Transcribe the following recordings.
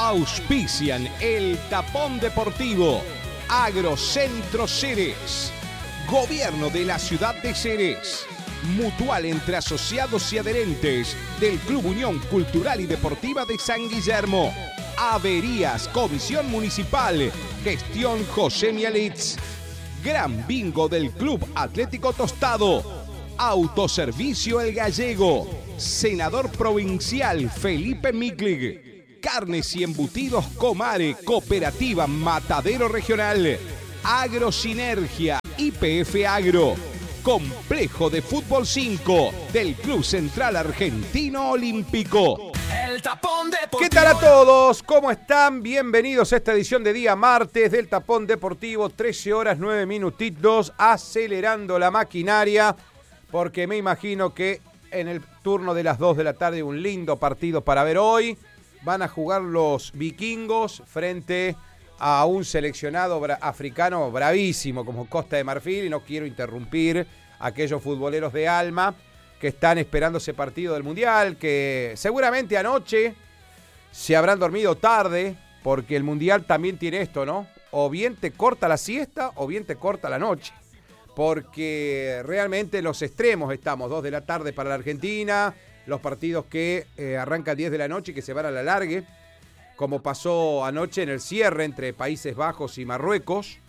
Auspician el Tapón Deportivo, Agrocentro Xerez, Gobierno de la Ciudad de Xerez, Mutual entre asociados y adherentes del Club Unión Cultural y Deportiva de San Guillermo, Averías, Comisión Municipal, Gestión José Mialitz, Gran Bingo del Club Atlético Tostado, Autoservicio El Gallego, Senador Provincial Felipe Miklig, Carnes y Embutidos Comare, Cooperativa Matadero Regional, Agrosinergia, YPF Agro, Complejo de Fútbol 5 del Club Central Argentino Olímpico. El Tapón Deportivo. ¿Qué tal a todos? ¿Cómo están? Bienvenidos a esta edición de día martes del Tapón Deportivo, 13 horas 9 minutitos, acelerando la maquinaria, porque me imagino que en el turno de las 2 de la tarde un lindo partido para ver hoy. Van a jugar los vikingos frente a un seleccionado africano bravísimo como Costa de Marfil, y no quiero interrumpir a aquellos futboleros de alma que están esperando ese partido del Mundial, que seguramente anoche se habrán dormido tarde, porque el Mundial también tiene esto, ¿no? O bien te corta la siesta o bien te corta la noche, porque realmente los extremos estamos, 2 de la tarde para la Argentina, los partidos que arrancan 10 de la noche y que se van a la largue, como pasó anoche en el cierre entre Países Bajos y Marruecos.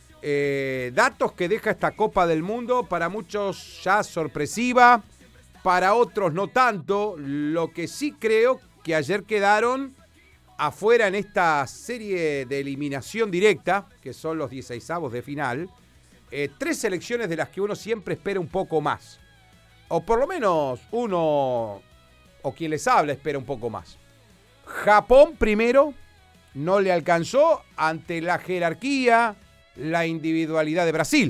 Datos que deja esta Copa del Mundo, para muchos ya sorpresiva, para otros no tanto. Lo que sí creo que ayer quedaron afuera en esta serie de eliminación directa, que son los 16avos de final, 3 selecciones de las que uno siempre espera un poco más. O por lo menos uno, o quien les habla, espera un poco más. Japón primero, no le alcanzó ante la jerarquía, la individualidad de Brasil,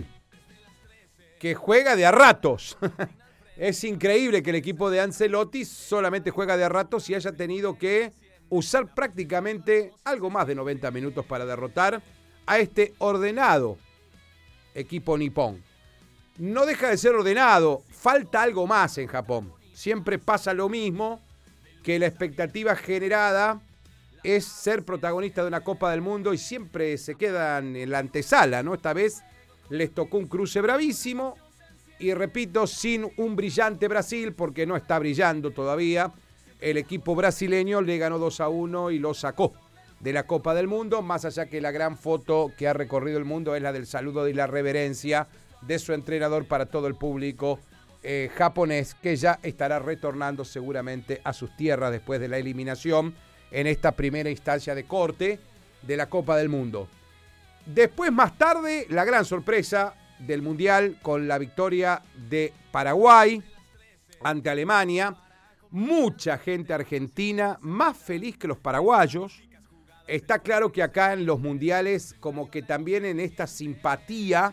que juega de a ratos. Es increíble que el equipo de Ancelotti solamente juega de a ratos y haya tenido que usar prácticamente algo más de 90 minutos para derrotar a este ordenado equipo nipón. No deja de ser ordenado, falta algo más en Japón. Siempre pasa lo mismo, que la expectativa generada es ser protagonista de una Copa del Mundo y siempre se quedan en la antesala, ¿no? Esta vez les tocó un cruce bravísimo y, repito, sin un brillante Brasil, porque no está brillando todavía. El equipo brasileño le ganó 2-1 y lo sacó de la Copa del Mundo, más allá que la gran foto que ha recorrido el mundo es la del saludo y la reverencia de su entrenador para todo el público japonés, que ya estará retornando seguramente a sus tierras después de la eliminación en esta primera instancia de corte de la Copa del Mundo. Después, más tarde, la gran sorpresa del Mundial con la victoria de Paraguay ante Alemania. Mucha gente argentina más feliz que los paraguayos. Está claro que acá en los mundiales, como que también en esta simpatía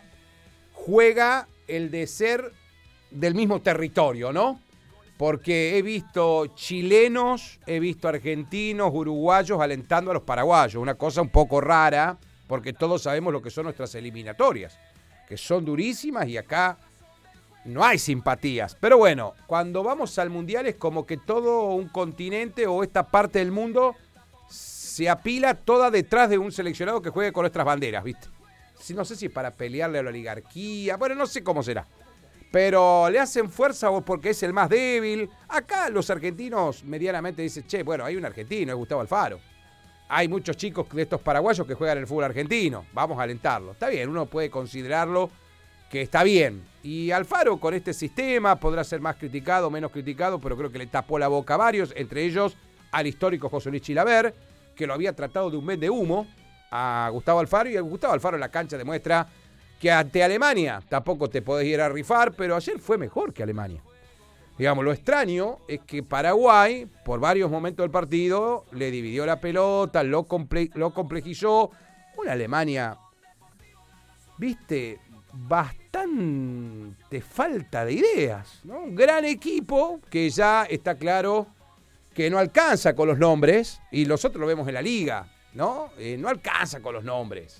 juega el de ser del mismo territorio, ¿no? Porque he visto chilenos, he visto argentinos, uruguayos alentando a los paraguayos. Una cosa un poco rara, porque todos sabemos lo que son nuestras eliminatorias, que son durísimas y acá no hay simpatías. Pero bueno, cuando vamos al Mundial es como que todo un continente o esta parte del mundo se apila toda detrás de un seleccionado que juegue con nuestras banderas, ¿viste? No sé si para pelearle a la oligarquía, bueno, no sé cómo será. Pero le hacen fuerza porque es el más débil. Acá los argentinos medianamente dicen, che, bueno, hay un argentino, es Gustavo Alfaro. Hay muchos chicos de estos paraguayos que juegan el fútbol argentino. Vamos a alentarlo. Está bien, uno puede considerarlo que está bien. Y Alfaro con este sistema podrá ser más criticado o menos criticado, pero creo que le tapó la boca a varios, entre ellos al histórico José Luis Chilaver, que lo había tratado de un vende humo a Gustavo Alfaro, y Gustavo Alfaro en la cancha demuestra que ante Alemania tampoco te podés ir a rifar, pero ayer fue mejor que Alemania. Digamos, lo extraño es que Paraguay, por varios momentos del partido, le dividió la pelota, lo complejizó. Una Alemania, viste, bastante falta de ideas, ¿no? Un gran equipo que ya está claro que no alcanza con los nombres, y nosotros lo vemos en la liga, ¿no? No alcanza con los nombres.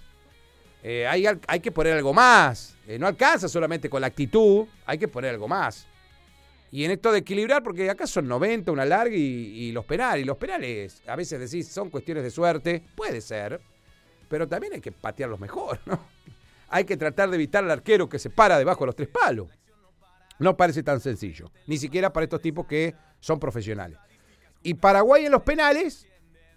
Hay que poner algo más. No alcanza solamente con la actitud, hay que poner algo más. Y en esto de equilibrar, porque acá son 90, una larga y los penales. Y los penales, a veces decís, son cuestiones de suerte. Puede ser. Pero también hay que patearlos mejor, ¿no? Hay que tratar de evitar al arquero que se para debajo de los 3 palos. No parece tan sencillo. Ni siquiera para estos tipos que son profesionales. Y Paraguay en los penales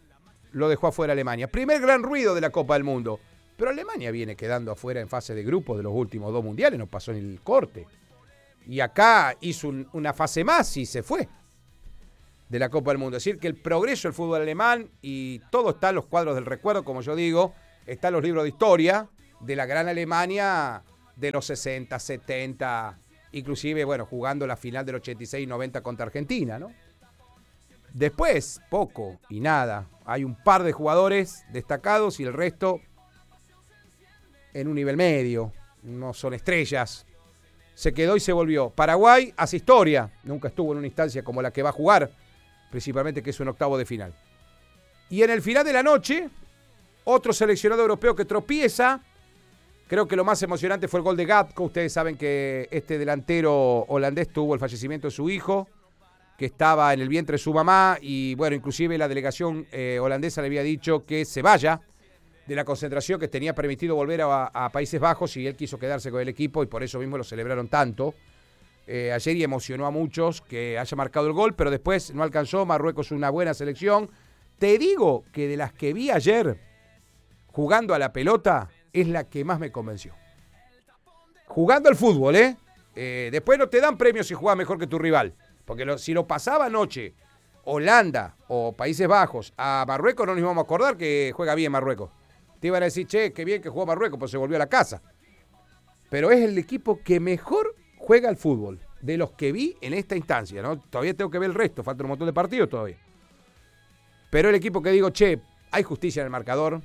lo dejó afuera Alemania. Primer gran ruido de la Copa del Mundo. Pero Alemania viene quedando afuera en fase de grupo de los últimos 2 mundiales. No pasó ni el corte. Y acá hizo una fase más y se fue de la Copa del Mundo. Es decir, que el progreso del fútbol alemán y todo está en los cuadros del recuerdo, como yo digo, está en los libros de historia de la gran Alemania de los 60, 70, inclusive, bueno, jugando la final del 86 y 90 contra Argentina, ¿no? Después, poco y nada. Hay un par de jugadores destacados y el resto en un nivel medio. No son estrellas. Se quedó y se volvió. Paraguay hace historia. Nunca estuvo en una instancia como la que va a jugar, principalmente que es un octavo de final. Y en el final de la noche, otro seleccionado europeo que tropieza. Creo que lo más emocionante fue el gol de Gatko. Ustedes saben que este delantero holandés tuvo el fallecimiento de su hijo, que estaba en el vientre de su mamá. Y bueno, inclusive la delegación holandesa le había dicho que se vaya de la concentración, que tenía permitido volver a Países Bajos, y él quiso quedarse con el equipo y por eso mismo lo celebraron tanto. Ayer y emocionó a muchos que haya marcado el gol, pero después no alcanzó. Marruecos una buena selección. Te digo que de las que vi ayer jugando a la pelota es la que más me convenció. Jugando al fútbol, después no te dan premios si jugás mejor que tu rival, porque si lo pasaba anoche Holanda o Países Bajos a Marruecos, no nos íbamos a acordar que juega bien Marruecos. Te iban a decir, che, qué bien que jugó Marruecos, pues se volvió a la casa. Pero es el equipo que mejor juega al fútbol, de los que vi en esta instancia, ¿no? Todavía tengo que ver el resto, faltan un montón de partidos todavía. Pero el equipo que digo, che, hay justicia en el marcador,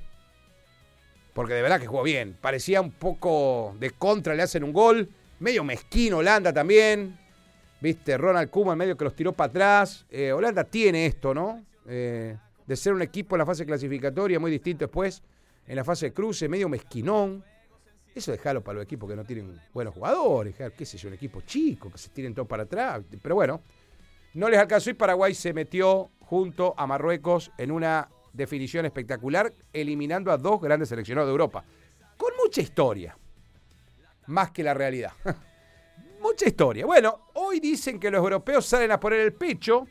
porque de verdad que jugó bien. Parecía un poco de contra, le hacen un gol, medio mezquino Holanda también. Viste, Ronald Koeman medio que los tiró para atrás. Holanda tiene esto, ¿no? De ser un equipo en la fase clasificatoria muy distinto después, en la fase de cruce, medio mezquinón. Eso dejalo para los equipos que no tienen buenos jugadores, qué sé yo, un equipo chico, que se tiren todos para atrás. Pero bueno, no les alcanzó y Paraguay se metió junto a Marruecos en una definición espectacular, eliminando a 2 grandes seleccionados de Europa. Con mucha historia, más que la realidad. Mucha historia. Bueno, hoy dicen que los europeos salen a poner el pecho.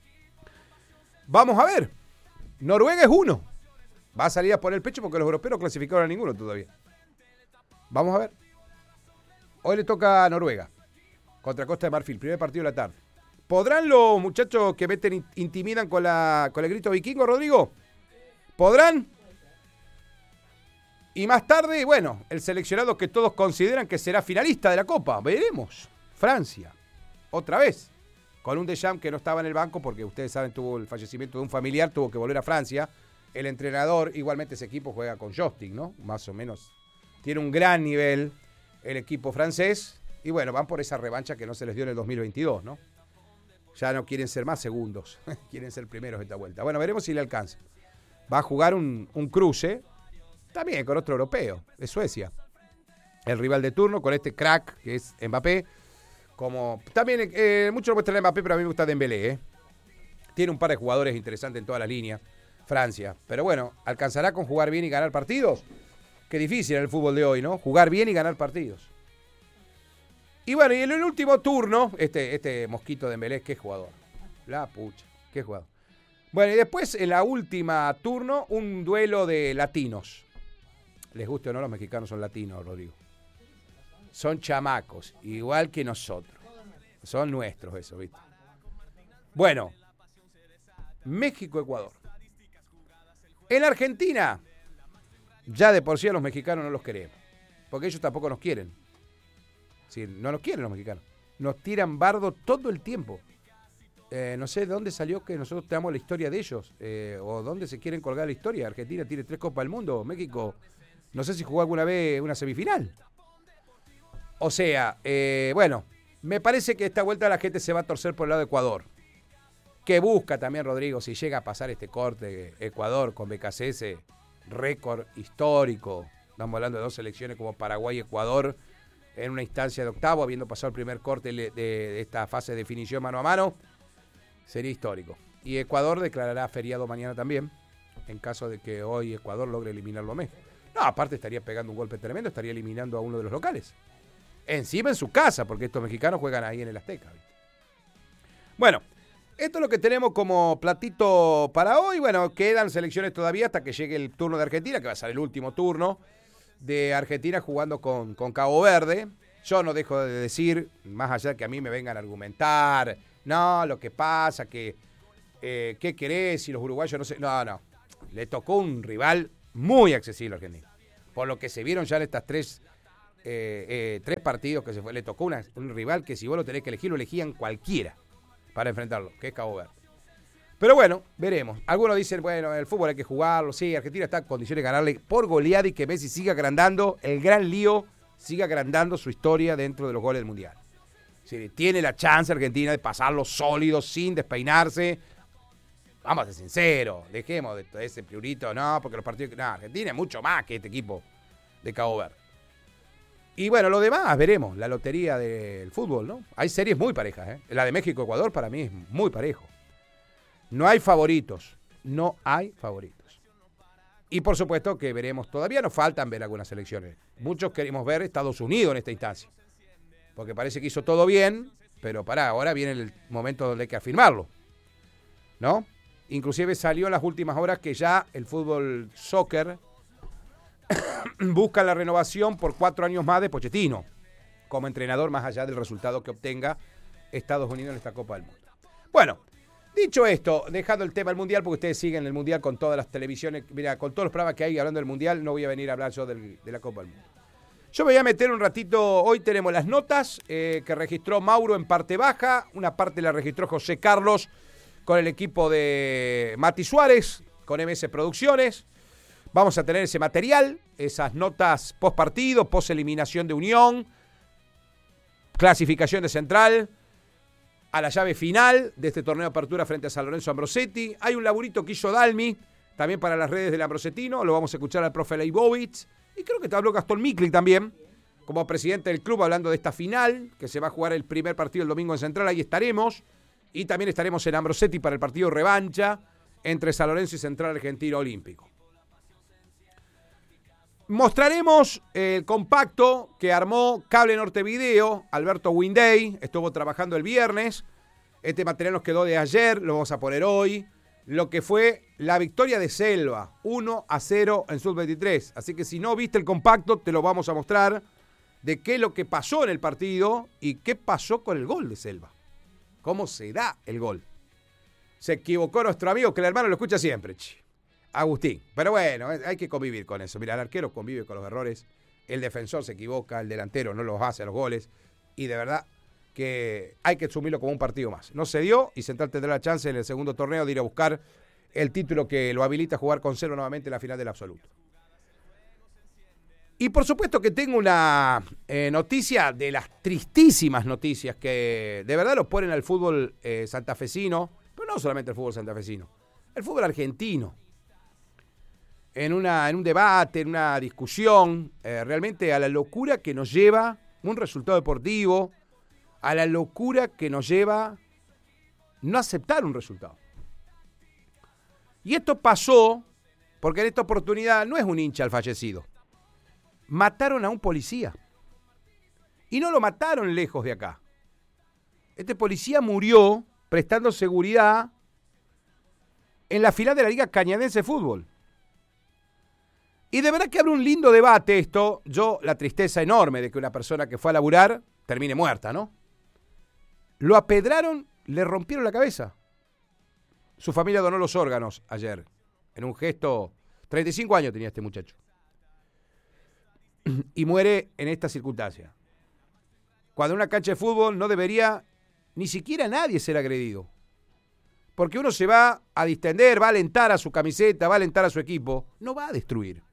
Vamos a ver. Noruega es uno. Va a salir a poner el pecho porque los europeos no clasificaron a ninguno todavía. Vamos a ver. Hoy le toca a Noruega contra Costa de Marfil, primer partido de la tarde. ¿Podrán los muchachos que meten intimidan con el grito vikingo, Rodrigo? ¿Podrán? Y más tarde, bueno, el seleccionado que todos consideran que será finalista de la Copa. Veremos. Francia. Otra vez. Con un Deschamps que no estaba en el banco porque ustedes saben, tuvo el fallecimiento de un familiar, tuvo que volver a Francia. El entrenador, igualmente ese equipo juega con Joystick, ¿no? Más o menos. Tiene un gran nivel el equipo francés. Y bueno, van por esa revancha que no se les dio en el 2022, ¿no? Ya no quieren ser más segundos. Quieren ser primeros esta vuelta. Bueno, veremos si le alcanza. Va a jugar un cruce, también con otro europeo, de Suecia. El rival de turno con este crack que es Mbappé. Como también muchos lo muestran a Mbappé, pero a mí me gusta Dembélé. Tiene un par de jugadores interesantes en toda la línea. Francia. Pero bueno, ¿alcanzará con jugar bien y ganar partidos? Qué difícil en el fútbol de hoy, ¿no? Jugar bien y ganar partidos. Y bueno, y en el último turno, este mosquito de Dembélé, qué jugador. La pucha, qué jugador. Bueno, y después en la última turno, un duelo de latinos. Les guste o no, los mexicanos son latinos, Rodrigo. Son chamacos, igual que nosotros. Son nuestros eso, ¿viste? Bueno, México-Ecuador. En Argentina, ya de por sí a los mexicanos no los queremos, porque ellos tampoco nos quieren. Sí, no nos quieren los mexicanos. Nos tiran bardo todo el tiempo. No sé de dónde salió que nosotros tenemos la historia de ellos, o dónde se quieren colgar la historia. Argentina tiene 3 Copas del Mundo, México, no sé si jugó alguna vez una semifinal. O sea, bueno, me parece que esta vuelta la gente se va a torcer por el lado de Ecuador. Que busca también, Rodrigo, si llega a pasar este corte, Ecuador con BKCS, récord histórico. Estamos hablando de 2 selecciones como Paraguay y Ecuador, en una instancia de octavo, habiendo pasado el primer corte de esta fase de definición mano a mano, sería histórico. Y Ecuador declarará feriado mañana también, en caso de que hoy Ecuador logre eliminarlo a México. No, aparte estaría pegando un golpe tremendo, estaría eliminando a uno de los locales. Encima en su casa, porque estos mexicanos juegan ahí en el Azteca. Bueno, esto es lo que tenemos como platito para hoy. Bueno, quedan selecciones todavía hasta que llegue el turno de Argentina, que va a ser el último turno de Argentina jugando con Cabo Verde. Yo no dejo de decir, más allá de que a mí me vengan a argumentar, no, lo que pasa, que ¿qué querés? Si los uruguayos no sé. No. Le tocó un rival muy accesible a Argentina. Por lo que se vieron ya en estas tres partidos que se fue, le tocó un rival que si vos lo tenés que elegir, lo elegían cualquiera para enfrentarlo, que es Cabo Verde. Pero bueno, veremos. Algunos dicen, bueno, el fútbol hay que jugarlo. Sí, Argentina está en condiciones de ganarle por goleada y que Messi siga agrandando, el gran lío siga agrandando su historia dentro de los goles del Mundial. Sí, tiene la chance Argentina de pasarlo sólido, sin despeinarse. Vamos a ser sinceros, dejemos de ese priorito, no, porque los partidos... No, Argentina es mucho más que este equipo de Cabo Verde. Y bueno, lo demás, veremos, la lotería del fútbol, ¿no? Hay series muy parejas, ¿eh? La de México-Ecuador para mí es muy parejo. No hay favoritos. Y por supuesto que veremos, todavía nos faltan ver algunas selecciones. Muchos queremos ver Estados Unidos en esta instancia. Porque parece que hizo todo bien, pero ahora viene el momento donde hay que afirmarlo, ¿no? Inclusive salió en las últimas horas que ya el fútbol soccer busca la renovación por 4 años más de Pochettino como entrenador, más allá del resultado que obtenga Estados Unidos en esta Copa del Mundo. Bueno, dicho esto, dejando el tema del Mundial, porque ustedes siguen el Mundial con todas las televisiones, mira, con todos los programas que hay hablando del Mundial, no voy a venir a hablar yo de la Copa del Mundo. Yo me voy a meter un ratito, hoy tenemos las notas que registró Mauro en parte baja, una parte la registró José Carlos con el equipo de Mati Suárez, con MS Producciones. Vamos a tener ese material, esas notas post partido, post eliminación de Unión, clasificación de Central, a la llave final de este torneo de apertura frente a San Lorenzo Ambrosetti. Hay un laburito que hizo Dalmi, también para las redes del Ambrosetino, lo vamos a escuchar al profe Leibovitz, y creo que te habló Gastón Miklik también, como presidente del club, hablando de esta final, que se va a jugar el primer partido el domingo en Central, ahí estaremos, y también estaremos en Ambrosetti para el partido revancha entre San Lorenzo y Central Argentino Olímpico. Mostraremos el compacto que armó Cable Norte Video, Alberto Winday, estuvo trabajando el viernes, este material nos quedó de ayer, lo vamos a poner hoy, lo que fue la victoria de Selva, 1-0 en Sub-23, así que si no viste el compacto te lo vamos a mostrar de qué es lo que pasó en el partido y qué pasó con el gol de Selva, cómo se da el gol. Se equivocó nuestro amigo, que el hermano lo escucha siempre, Agustín. Pero bueno, hay que convivir con eso. Mira, el arquero convive con los errores, el defensor se equivoca, el delantero no los hace a los goles, y de verdad que hay que asumirlo como un partido más. No se dio, y Central tendrá la chance en el segundo torneo de ir a buscar el título que lo habilita a jugar con Cero nuevamente en la final del absoluto. Y por supuesto que tengo una noticia de las tristísimas noticias que de verdad lo ponen al fútbol santafesino, pero no solamente el fútbol santafesino, el fútbol argentino. En un debate, en una discusión, realmente a la locura que nos lleva un resultado deportivo, a la locura que nos lleva no aceptar un resultado. Y esto pasó porque en esta oportunidad no es un hincha el fallecido. Mataron a un policía. Y no lo mataron lejos de acá. Este policía murió prestando seguridad en la final de la Liga Cañadense de Fútbol. Y de verdad que abre un lindo debate esto. La tristeza enorme de que una persona que fue a laburar termine muerta, ¿no? Lo apedraron, le rompieron la cabeza. Su familia donó los órganos ayer. En un gesto, 35 años tenía este muchacho. Y muere en esta circunstancia. Cuando en una cancha de fútbol no debería ni siquiera nadie ser agredido. Porque uno se va a distender, va a alentar a su camiseta, va a alentar a su equipo. No va a destruir.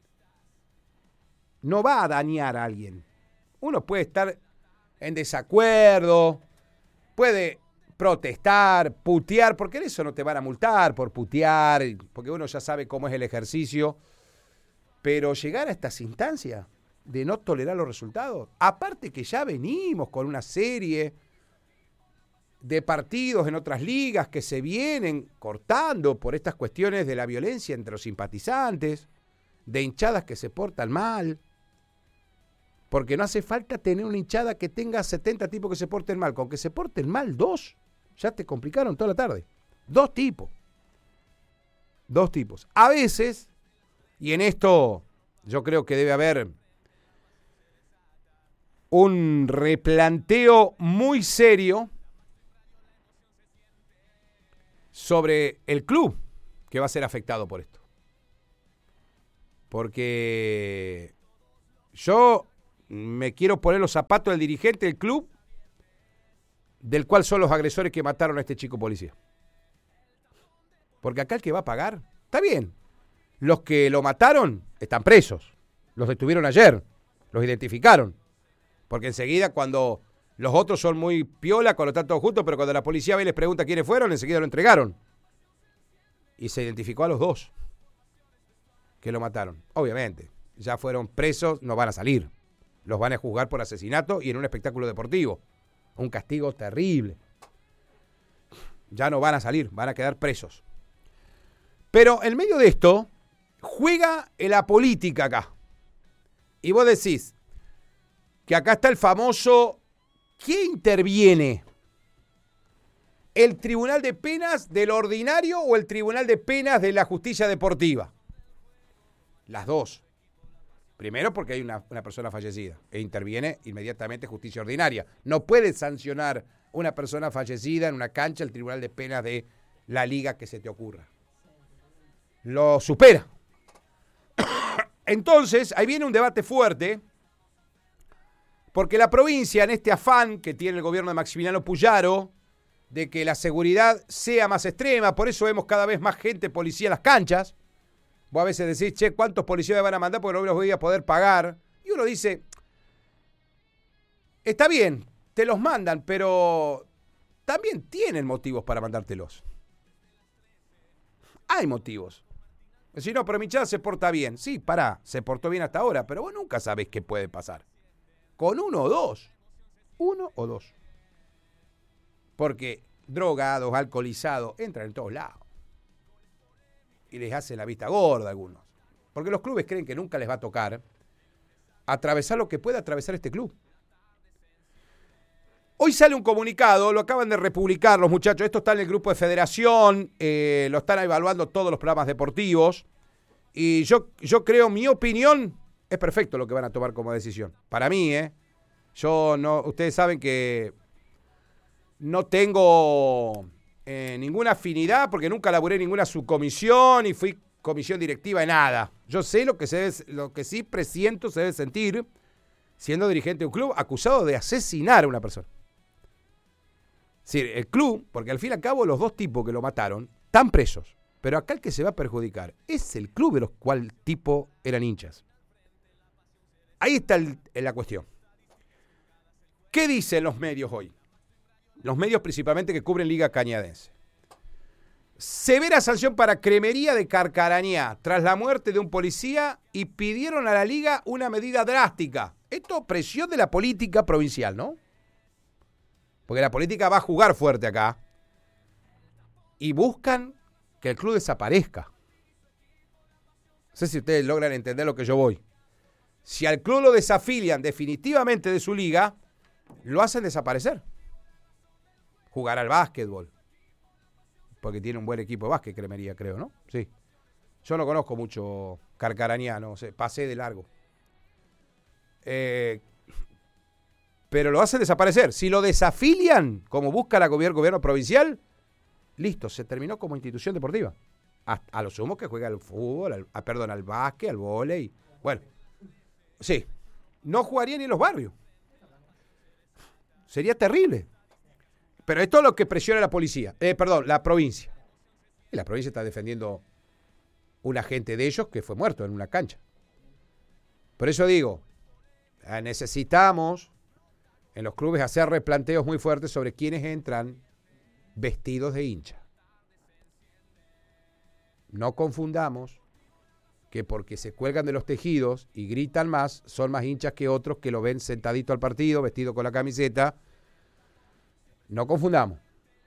No va a dañar a alguien. Uno puede estar en desacuerdo, puede protestar, putear, porque en eso no te van a multar por putear, porque uno ya sabe cómo es el ejercicio. Pero llegar a estas instancias, de no tolerar los resultados. Aparte que ya venimos con una serie de partidos en otras ligas que se vienen cortando por estas cuestiones de la violencia entre los simpatizantes, de hinchadas que se portan mal, porque no hace falta tener una hinchada que tenga 70 tipos que se porten mal. Con que se porten mal 2, ya te complicaron toda la tarde. 2 tipos. 2 tipos. A veces, y en esto yo creo que debe haber un replanteo muy serio sobre el club que va a ser afectado por esto. Porque yo me quiero poner los zapatos del dirigente del club, del cual son los agresores que mataron a este chico policía. Porque acá el que va a pagar, está bien. Los que lo mataron están presos. Los detuvieron ayer, los identificaron. Porque enseguida cuando los otros son muy piola, cuando están todos juntos, pero cuando la policía ve y les pregunta quiénes fueron, enseguida lo entregaron. Y se identificó a los 2 que lo mataron. Obviamente, ya fueron presos, no van a salir. Los van a juzgar por asesinato y en un espectáculo deportivo. Un castigo terrible. Ya no van a salir, van a quedar presos. Pero en medio de esto, juega la política acá. Y vos decís que acá está el famoso, ¿quién interviene? ¿El Tribunal de Penas del Ordinario o el Tribunal de Penas de la Justicia Deportiva? Las 2. Primero porque hay una persona fallecida e interviene inmediatamente Justicia Ordinaria. No puede sancionar una persona fallecida en una cancha el Tribunal de Penas de la liga que se te ocurra. Lo supera. Entonces, ahí viene un debate fuerte, porque la provincia, en este afán que tiene el gobierno de Maximiliano Puyaro, de que la seguridad sea más extrema, por eso vemos cada vez más gente policía en las canchas. Vos a veces decís, che, ¿cuántos policías me van a mandar? Porque no los voy a poder pagar. Y uno dice, está bien, te los mandan, pero también tienen motivos para mandártelos. Hay motivos. Si no, pero mi hinchada se porta bien. Sí, pará, se portó bien hasta ahora, pero vos nunca sabés qué puede pasar. Con 1 o 2. 1 o 2. Porque drogados, alcoholizados, entran en todos lados. Y les hacen la vista gorda a algunos. Porque los clubes creen que nunca les va a tocar atravesar lo que puede atravesar este club. Hoy sale un comunicado, lo acaban de republicar los muchachos, esto está en el grupo de federación, lo están evaluando todos los programas deportivos, y yo creo, mi opinión, es perfecto lo que van a tomar como decisión. Para mí, yo no, ustedes saben que no tengo ninguna afinidad, porque nunca laburé en ninguna subcomisión, y fui comisión directiva de nada. Yo sé lo que sí presiento se debe sentir siendo dirigente de un club acusado de asesinar a una persona. Sí, el club, porque al fin y al cabo los 2 tipos que lo mataron están presos, pero acá el que se va a perjudicar es el club de los cuales tipo eran hinchas. Ahí está la cuestión. ¿Qué dicen los medios hoy? Los medios principalmente que cubren Liga Cañadense. Severa sanción para Cremería de Carcarañá tras la muerte de un policía y pidieron a la Liga una medida drástica. Esto presión de la política provincial, ¿no? Porque la política va a jugar fuerte acá. Y buscan que el club desaparezca. No sé si ustedes logran entender lo que yo voy. Si al club lo desafilian definitivamente de su liga, lo hacen desaparecer. Jugar al básquetbol. Porque tiene un buen equipo de básquet, Cremería, creo, ¿no? Sí. Yo no conozco mucho Carcarañá, no sé, pasé de largo. Pero lo hacen desaparecer. Si lo desafilian, como busca el gobierno provincial, listo, se terminó como institución deportiva. A lo sumo que juega al fútbol, al básquet, al vóley. Bueno, sí, no jugaría ni en los barrios. Sería terrible. Pero esto es lo que presiona la policía, la provincia. Y la provincia está defendiendo un agente de ellos que fue muerto en una cancha. Por eso digo, necesitamos en los clubes hacer replanteos muy fuertes sobre quiénes entran vestidos de hincha. No confundamos que porque se cuelgan de los tejidos y gritan más, son más hinchas que otros que lo ven sentadito al partido, vestido con la camiseta. No confundamos.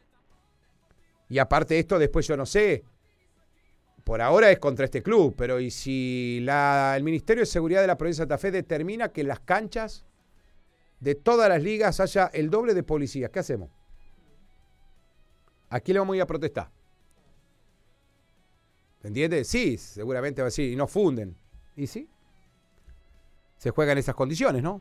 Y aparte de esto, después yo no sé, por ahora es contra este club, pero ¿y si el Ministerio de Seguridad de la provincia de Santa Fe determina que en las canchas de todas las ligas haya el doble de policías? ¿Qué hacemos? ¿A quién le vamos a ir a protestar? ¿Entiendes? Sí, seguramente va a decir, y no funden. ¿Y sí? Se juega en esas condiciones, ¿no?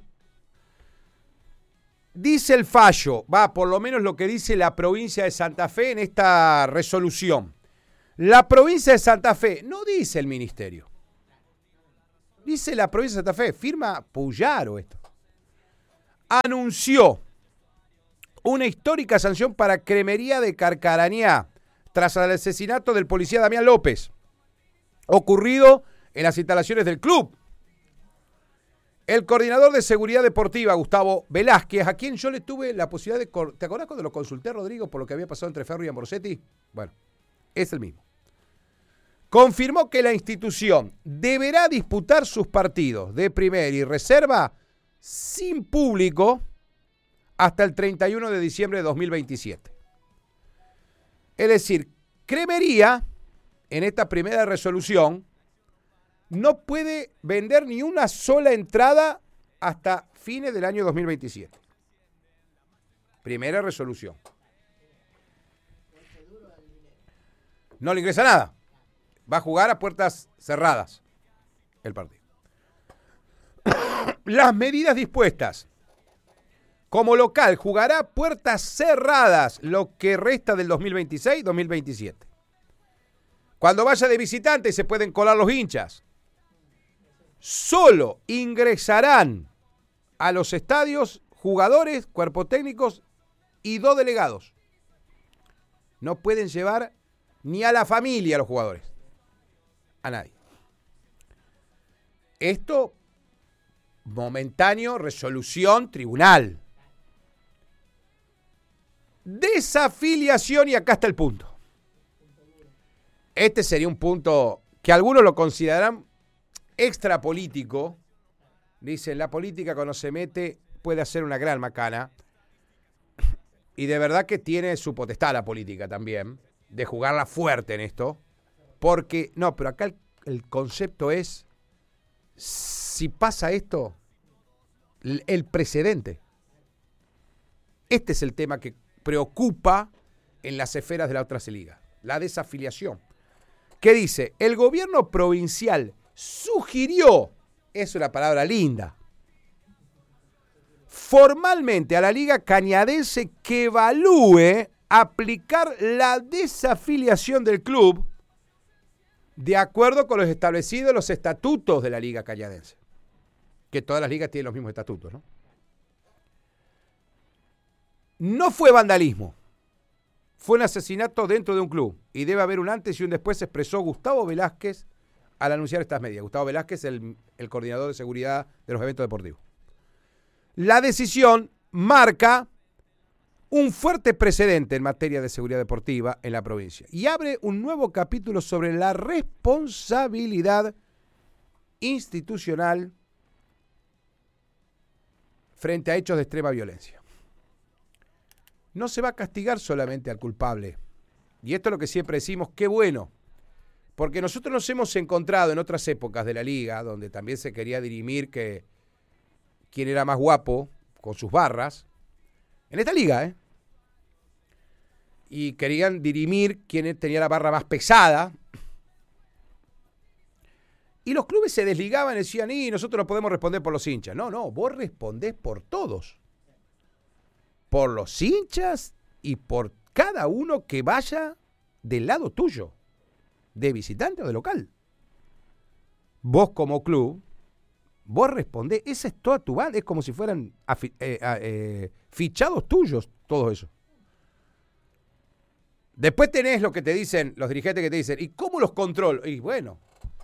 Dice el fallo, por lo menos lo que dice la provincia de Santa Fe en esta resolución. La provincia de Santa Fe, no dice el ministerio. Dice la provincia de Santa Fe, firma Puyaro esto. Anunció una histórica sanción para Cremería de Carcarañá tras el asesinato del policía Damián López, ocurrido en las instalaciones del club. El coordinador de seguridad deportiva, Gustavo Velázquez, a quien yo le tuve la posibilidad de... ¿Te acordás cuando lo consulté, Rodrigo, por lo que había pasado entre Ferro y Amorcetti? Bueno, es el mismo. Confirmó que la institución deberá disputar sus partidos de primera y reserva sin público hasta el 31 de diciembre de 2027. Es decir, Cremería, en esta primera resolución, no puede vender ni una sola entrada hasta fines del año 2027. Primera resolución. No le ingresa nada. Va a jugar a puertas cerradas el partido. Las medidas dispuestas. Como local, jugará a puertas cerradas lo que resta del 2026-2027. Cuando vaya de visitante se pueden colar los hinchas. Solo ingresarán a los estadios jugadores, cuerpos técnicos y 2 delegados. No pueden llevar ni a la familia los jugadores. A nadie. Esto, momentáneo, resolución, tribunal. Desafiliación, y acá está el punto. Este sería un punto que algunos lo considerarán extra político. Dicen, la política cuando se mete puede hacer una gran macana. Y de verdad que tiene su potestad la política también, de jugarla fuerte en esto. Porque, no, pero acá el concepto es, si pasa esto, el precedente. Este es el tema que preocupa en las esferas de la otra liga, la desafiliación. ¿Qué dice? El gobierno provincial sugirió, es una palabra linda, formalmente a la Liga Cañadense que evalúe aplicar la desafiliación del club de acuerdo con los establecidos en los estatutos de la Liga Cañadense. Que todas las ligas tienen los mismos estatutos, ¿no? No fue vandalismo. Fue un asesinato dentro de un club. Y debe haber un antes y un después, expresó Gustavo Velázquez al anunciar estas medidas. Gustavo Velázquez, el coordinador de seguridad de los eventos deportivos. La decisión marca un fuerte precedente en materia de seguridad deportiva en la provincia y abre un nuevo capítulo sobre la responsabilidad institucional frente a hechos de extrema violencia. No se va a castigar solamente al culpable. Y esto es lo que siempre decimos, qué bueno. Porque nosotros nos hemos encontrado en otras épocas de la liga, donde también se quería dirimir que quién era más guapo con sus barras. En esta liga, Y querían dirimir quién tenía la barra más pesada. Y los clubes se desligaban y decían, nosotros no podemos responder por los hinchas. No, vos respondés por todos. Por los hinchas y por cada uno que vaya del lado tuyo, de visitante o de local. Vos como club, vos respondés, esa es toda tu banda, es como si fueran fichados tuyos, todo eso. Después tenés lo que te dicen, los dirigentes que te dicen, ¿y cómo los controlo? Y bueno,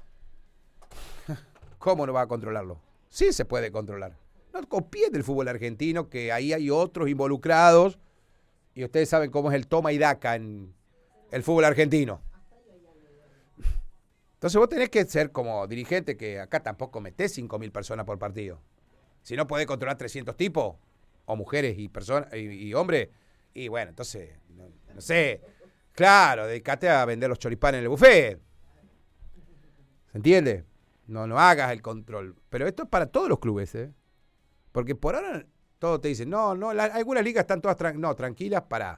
¿cómo no va a controlarlo? Sí se puede controlar. No copien del fútbol argentino, que ahí hay otros involucrados, y ustedes saben cómo es el toma y daca en el fútbol argentino. Entonces vos tenés que ser como dirigente, que acá tampoco metés 5.000 personas por partido. Si no podés controlar 300 tipos, o mujeres y personas y hombres, y bueno, entonces, no sé, claro, dedicate a vender los choripanes en el buffet. ¿Se entiende? No hagas el control. Pero esto es para todos los clubes, ¿eh? Porque por ahora todos te dicen, algunas ligas están todas tranquilas, pará.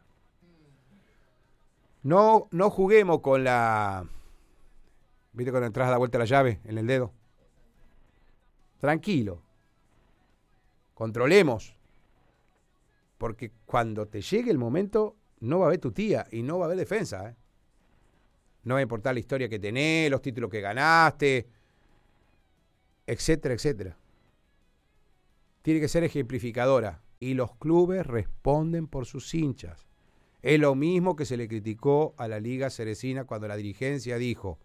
No juguemos con la... ¿Viste cuando entras a dar vuelta la llave en el dedo? Tranquilo. Controlemos. Porque cuando te llegue el momento, no va a haber tu tía y no va a haber defensa, ¿eh? No va a importar la historia que tenés, los títulos que ganaste, etcétera, etcétera. Tiene que ser ejemplificadora. Y los clubes responden por sus hinchas. Es lo mismo que se le criticó a la Liga Ceresina cuando la dirigencia dijo: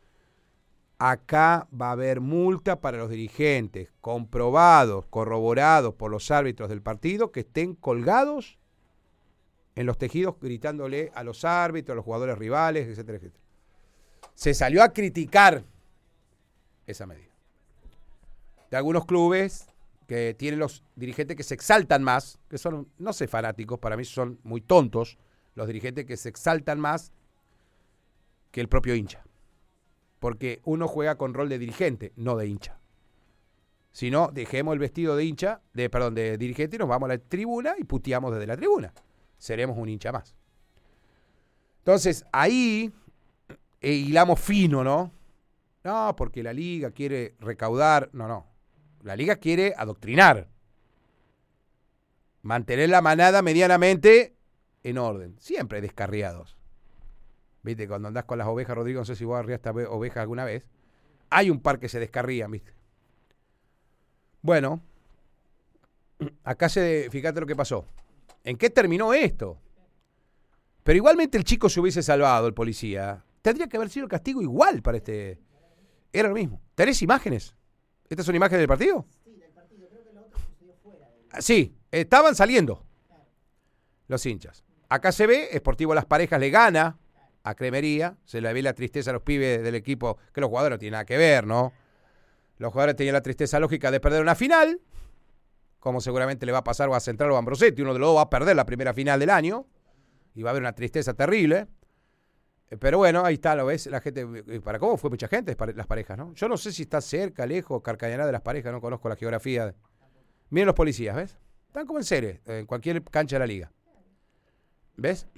acá va a haber multa para los dirigentes, comprobados, corroborados por los árbitros del partido, que estén colgados en los tejidos gritándole a los árbitros, a los jugadores rivales, etcétera, etcétera. Se salió a criticar esa medida. De algunos clubes que tienen los dirigentes que se exaltan más, que son, no sé, fanáticos, para mí son muy tontos, los dirigentes que se exaltan más que el propio hincha. Porque uno juega con rol de dirigente, no de hincha. Si no, dejemos el vestido de dirigente y nos vamos a la tribuna y puteamos desde la tribuna. Seremos un hincha más. Entonces, ahí hilamos fino, ¿no? No, porque la liga quiere recaudar. No. La liga quiere adoctrinar. Mantener la manada medianamente en orden. Siempre descarriados. ¿Viste? Cuando andás con las ovejas, Rodrigo, no sé si vos arriaste ovejas alguna vez. Hay un par que se descarrían, ¿viste? Bueno, acá fíjate lo que pasó. ¿En qué terminó esto? Pero igualmente el chico se hubiese salvado, el policía. Tendría que haber sido el castigo igual para este. Era lo mismo. ¿Tenés imágenes? ¿Estas son imágenes del partido? Sí, del partido. Creo que lo otro sucedió fuera. Sí, estaban saliendo los hinchas. Acá se ve, Sportivo Las Parejas le gana a Cremería. Se le ve la tristeza a los pibes del equipo, que los jugadores no tienen nada que ver, ¿no? Los jugadores tenían la tristeza lógica de perder una final, como seguramente le va a pasar a Central o a Ambrosetti. Uno de los dos va a perder la primera final del año y va a haber una tristeza terrible. Pero bueno, ahí está, lo ves, la gente, ¿para cómo fue mucha gente las parejas, no? Yo no sé si está cerca, lejos, Carcañaná de Las Parejas, no conozco la geografía. Miren los policías, ¿ves? Están como en serie, en cualquier cancha de la liga. ¿Ves?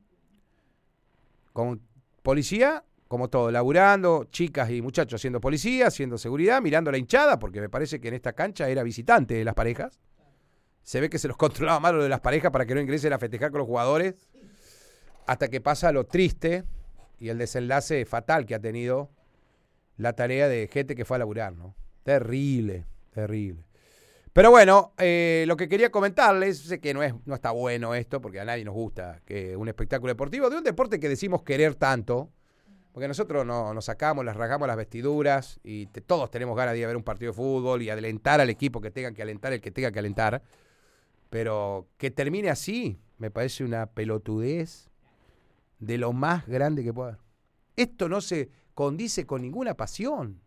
Con policía, como todo, laburando, chicas y muchachos haciendo policía, haciendo seguridad, mirando la hinchada, porque me parece que en esta cancha era visitante de Las Parejas. Se ve que se los controlaba mal lo de Las Parejas para que no ingresen a festejar con los jugadores, hasta que pasa lo triste y el desenlace fatal que ha tenido la tarea de gente que fue a laburar, ¿no? Terrible, terrible. Pero bueno, lo que quería comentarles, sé que no está bueno esto, porque a nadie nos gusta que un espectáculo deportivo, de un deporte que decimos querer tanto, porque nosotros nos sacamos, las rasgamos las vestiduras y todos tenemos ganas de ir a ver un partido de fútbol y alentar al equipo que tenga que alentar, el que tenga que alentar, pero que termine así, me parece una pelotudez de lo más grande que pueda haber. Esto no se condice con ninguna pasión.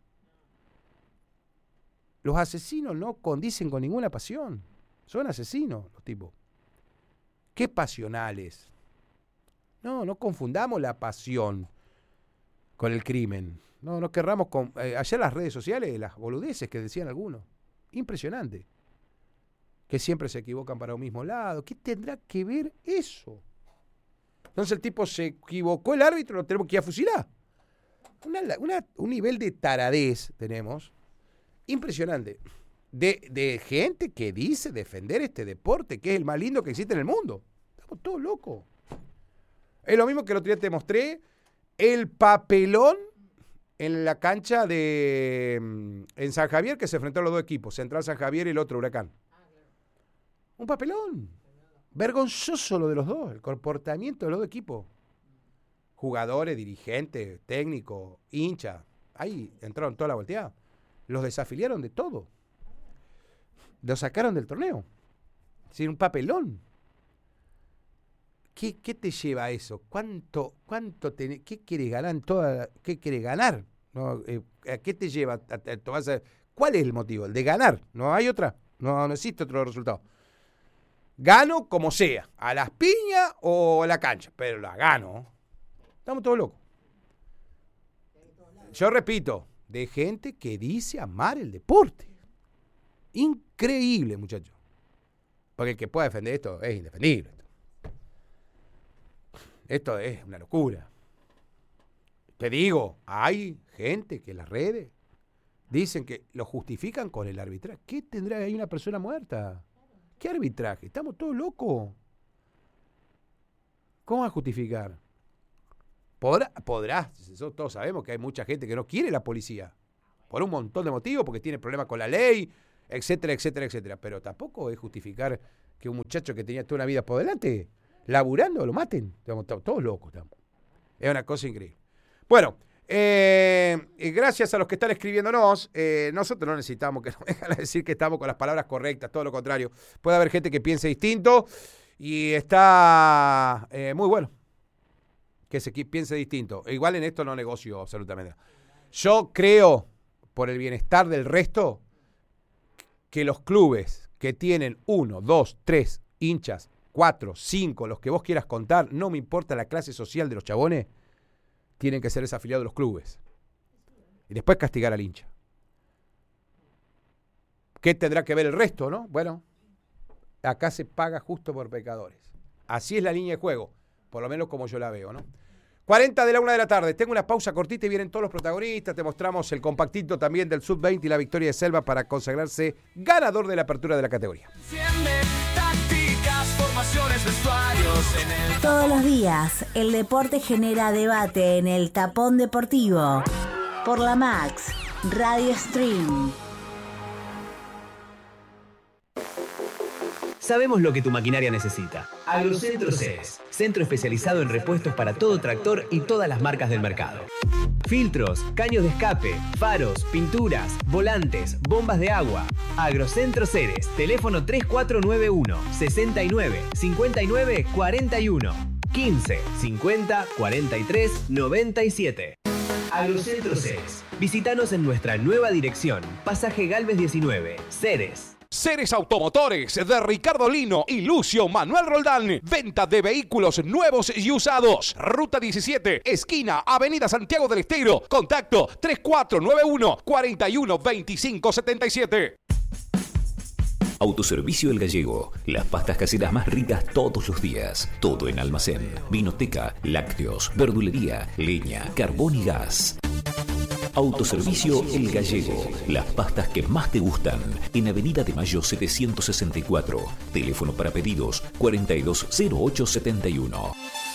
Los asesinos no condicen con ninguna pasión. Son asesinos los tipos. ¿Qué pasionales? No confundamos la pasión con el crimen. No querramos... ayer las redes sociales, las boludeces que decían algunos. Impresionante. Que siempre se equivocan para un mismo lado. ¿Qué tendrá que ver eso? Entonces el tipo se equivocó, el árbitro, lo tenemos que ir a fusilar. Un nivel de taradez tenemos impresionante. De gente que dice defender este deporte, que es el más lindo que existe en el mundo. Estamos todos locos. Es lo mismo que el otro día te mostré, el papelón en la cancha en San Javier, que se enfrentaron los dos equipos, Central San Javier y el otro Huracán. Un papelón. Vergonzoso lo de los dos, el comportamiento de los dos equipos. Jugadores, dirigentes, técnicos, hinchas. Ahí entraron toda la volteada. Los desafiliaron de todo. Los sacaron del torneo. Es decir, un papelón. ¿Qué te lleva a eso? ¿Qué quieres ganar ¿Qué quieres ganar? ¿no? ¿A qué te lleva a tomarse? ¿Cuál es el motivo? El de ganar. No hay otra. No existe otro resultado. Gano como sea. A las piñas o a la cancha. Pero la gano. Estamos todos locos. Yo repito, de gente que dice amar el deporte. Increíble, muchachos. Porque el que pueda defender esto es indefendible. Esto es una locura. Te digo, hay gente que en las redes dicen que lo justifican con el arbitraje. ¿Qué tendrá ahí una persona muerta? ¿Qué arbitraje? Estamos todos locos. ¿Cómo va a justificar? Podrás. Todos sabemos que hay mucha gente que no quiere la policía. Por un montón de motivos, porque tiene problemas con la ley, etcétera, etcétera, etcétera. Pero tampoco es justificar que un muchacho que tenía toda una vida por delante, laburando, lo maten. Estamos todos locos. Es una cosa increíble. Bueno, gracias a los que están escribiéndonos. Nosotros no necesitamos que nos vengan a decir que estamos con las palabras correctas, todo lo contrario. Puede haber gente que piense distinto y está muy bueno que se piense distinto. Igual en esto no negocio absolutamente. Yo creo, por el bienestar del resto, que los clubes que tienen 1, 2, 3 hinchas, 4, 5, los que vos quieras contar, no me importa la clase social de los chabones, tienen que ser desafiliados de los clubes. Y después castigar al hincha. ¿Qué tendrá que ver el resto, no? Bueno, acá se paga justo por pecadores. Así es la línea de juego, por lo menos como yo la veo, ¿no? 40 de la 1 de la tarde. Tengo una pausa cortita y vienen todos los protagonistas. Te mostramos el compactito también del Sub-20 y la victoria de Selva para consagrarse ganador de la apertura de la categoría. Todos los días, el deporte genera debate en el Tapón Deportivo. Por la Max, Radio Stream. Sabemos lo que tu maquinaria necesita. Agrocentro Ceres, centro especializado en repuestos para todo tractor y todas las marcas del mercado. Filtros, caños de escape, faros, pinturas, volantes, bombas de agua. Agrocentro Ceres, teléfono 3491 69 59 41 15 50 43 97. Agrocentro Ceres. Visítanos en nuestra nueva dirección, Pasaje Galvez 19, Ceres. Ceres Automotores de Ricardo Lino y Lucio Manuel Roldán. Venta de vehículos nuevos y usados. Ruta 17, esquina Avenida Santiago del Estero. Contacto 3491 41 25 77. Autoservicio El Gallego. Las pastas caseras más ricas todos los días. Todo en almacén, vinoteca, lácteos, verdulería, leña, carbón y gas. Autoservicio El Gallego. Las pastas que más te gustan. En Avenida de Mayo 764. Teléfono para pedidos 420871.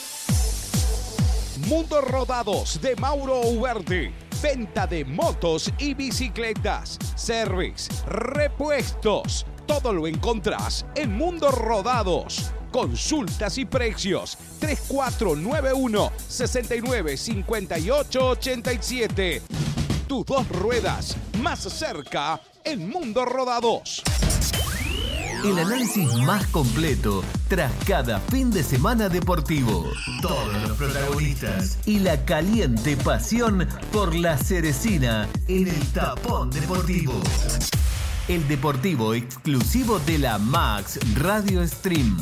Mundo Rodados de Mauro Ugarte. Venta de motos y bicicletas. Service, repuestos. Todo lo encontrás en Mundo Rodados. Consultas y precios 3491 69 58 87. Tus dos ruedas más cerca en Mundo Rodados. El análisis más completo tras cada fin de semana deportivo. Todos los protagonistas y la caliente pasión por la cerecina en el Tapón Deportivo. El deportivo exclusivo de la Max Radio Stream.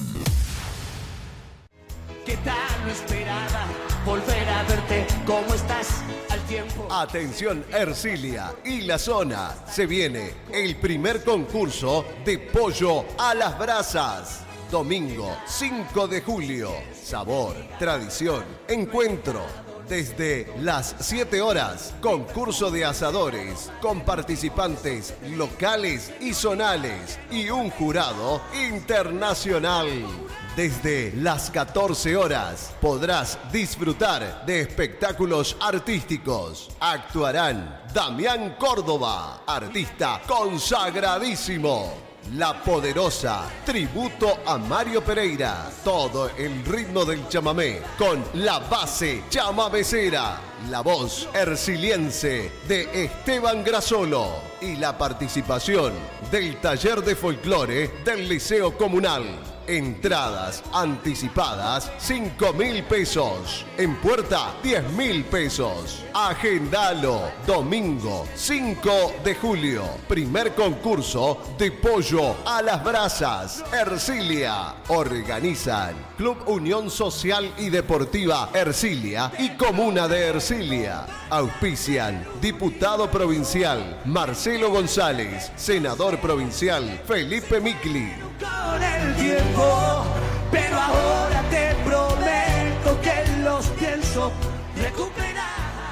¿Qué tal? No esperaba volver a verte. ¿Cómo estás? Al tiempo. Atención Ercilia y la zona. Se viene el primer concurso de pollo a las brasas. Domingo 5 de julio. Sabor, tradición, encuentro. Desde las 7 horas, concurso de asadores con participantes locales y zonales y un jurado internacional. Desde las 14 horas podrás disfrutar de espectáculos artísticos. Actuarán Damián Córdoba, artista consagradísimo. La Poderosa, tributo a Mario Pereira. Todo el ritmo del chamamé con la base chamamecera. La voz erciliense de Esteban Grasolo y la participación del taller de folclore del Liceo Comunal. Entradas anticipadas 5.000 pesos. En puerta 10.000 pesos. Agendalo. Domingo 5 de julio. Primer concurso de pollo a las brasas. Ercilia. Organizan Club Unión Social y Deportiva Ercilia y Comuna de Ercilia. Auspician Diputado Provincial Marcelo González. Senador Provincial Felipe Micli. Con el tiempo, pero ahora te prometo que los pienso recuperar.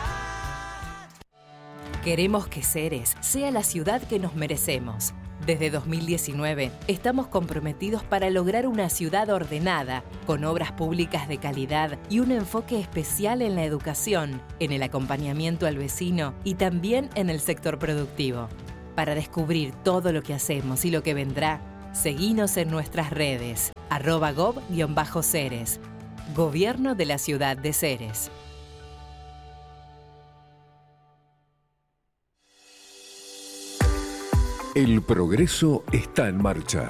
Queremos que Ceres sea la ciudad que nos merecemos. Desde 2019 estamos comprometidos para lograr una ciudad ordenada, con obras públicas de calidad y un enfoque especial en la educación, en el acompañamiento al vecino y también en el sector productivo. Para descubrir todo lo que hacemos y lo que vendrá, seguinos en nuestras redes, @gov_Ceres. Gobierno de la Ciudad de Ceres. El progreso está en marcha.